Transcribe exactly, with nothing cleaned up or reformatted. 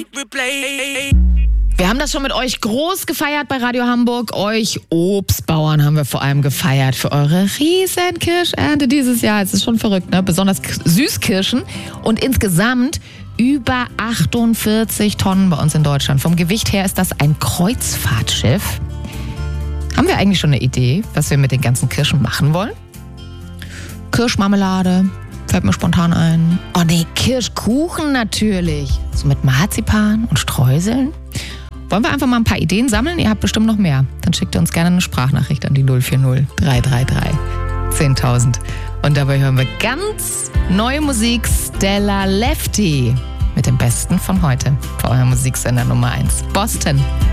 Wir haben das schon mit euch groß gefeiert bei Radio Hamburg. Euch Obstbauern haben wir vor allem gefeiert für eure riesen Kirschernte dieses Jahr. Es ist schon verrückt, ne? Besonders Süßkirschen. Und insgesamt über achtundvierzig Tonnen bei uns in Deutschland. Vom Gewicht her ist das ein Kreuzfahrtschiff. Haben wir eigentlich schon eine Idee, was wir mit den ganzen Kirschen machen wollen? Kirschmarmelade, fällt mir spontan ein. Oh nee, Kirschkuchen natürlich. So mit Marzipan und Streuseln. Wollen wir einfach mal ein paar Ideen sammeln? Ihr habt bestimmt noch mehr. Dann schickt ihr uns gerne eine Sprachnachricht an die null vier null drei drei drei zehntausend. Und dabei hören wir ganz neue Musik, Stella Lefty. Mit dem Besten von heute. Für euer Musiksender Nummer eins. Boston.